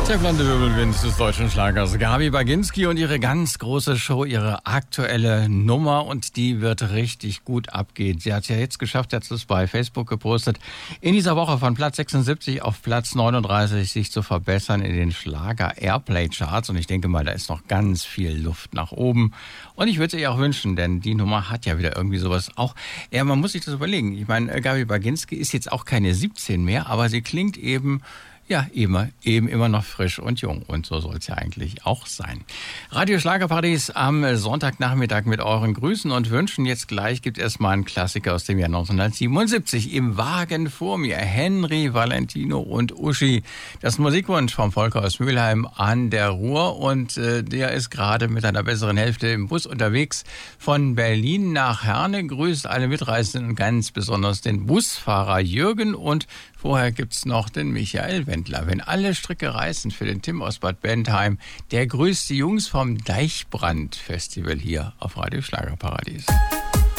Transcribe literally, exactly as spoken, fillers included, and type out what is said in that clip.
Der blonde Wirbelwind des deutschen Schlagers. Gabi Baginski und ihre ganz große Show, ihre aktuelle Nummer, und die wird richtig gut abgehen. Sie hat es ja jetzt geschafft, hat es bei Facebook gepostet, in dieser Woche von Platz sechsundsiebzig auf Platz neununddreißig sich zu verbessern in den Schlager-Airplay-Charts. Und ich denke mal, da ist noch ganz viel Luft nach oben. Und ich würde es ihr auch wünschen, denn die Nummer hat ja wieder irgendwie sowas auch. Ja, man muss sich das überlegen. Ich meine, Gabi Baginski ist jetzt auch keine siebzehn mehr, aber sie klingt eben Ja, immer, eben immer noch frisch und jung. Und so soll es ja eigentlich auch sein. Radio Schlagerparadies am Sonntagnachmittag mit euren Grüßen und Wünschen. Jetzt gleich gibt es erstmal einen Klassiker aus dem Jahr neunzehnhundertsiebenundsiebzig. Im Wagen vor mir Henry, Valentino und Uschi. Das Musikwunsch vom Volker aus Mülheim an der Ruhr. Und äh, der ist gerade mit einer besseren Hälfte im Bus unterwegs von Berlin nach Herne. Grüßt alle Mitreisenden und ganz besonders den Busfahrer Jürgen. Und vorher gibt's noch den Michael Wendler. Wenn alle Stricke reißen für den Tim aus Bad Bentheim, der grüßt die Jungs vom Deichbrand Festival hier auf Radio Schlagerparadies.